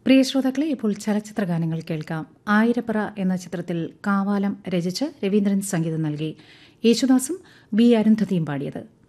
പ്രിയ ശ്രോതാക്കളെ, ഇപ്പോൾ ചലച്ചിത്ര ഗാനങ്ങൾ കേൾക്കാം. ആയിരപ്പറ എന്ന ചിത്രത്തിൽ കാവാലം രചിച്ച് രവീന്ദ്രൻ സംഗീതം നൽകി. യേശുദാസും ബി അരുന്ധതിയും പാടിയത്.